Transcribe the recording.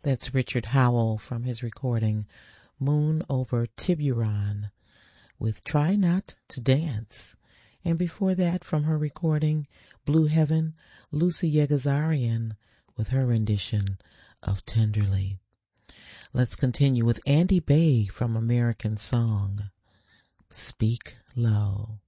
That's Richard Howell from his recording Moon Over Tiburon with Try Not to Dance. And before that, from her recording Blue Heaven, Lucy Yegazarian with her rendition of Tenderly. Let's continue with Andy Bay from American Song, Speak Low.